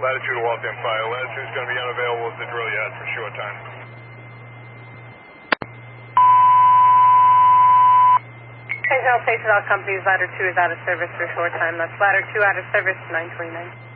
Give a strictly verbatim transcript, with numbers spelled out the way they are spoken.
Latitude Waltham Fire. Latitude's going to be unavailable at the drill yard for a short time. Hey, General Station, all companies, ladder two is out of service for a short time. That's ladder two out of service, nine twenty-nine.